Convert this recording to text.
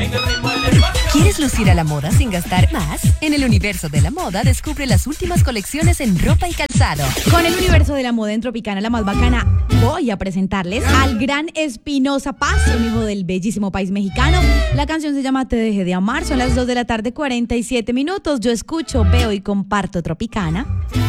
¿Quieres lucir a la moda sin gastar más? En el universo de la moda descubre las últimas colecciones en ropa y calzado. Con el universo de la moda en Tropicana, la más bacana, voy a presentarles al gran Espinoza Paz, un hijo del bellísimo país mexicano. La canción se llama Te dejé de amar, son las 2 de la tarde, 47 minutos. Yo escucho, veo y comparto Tropicana.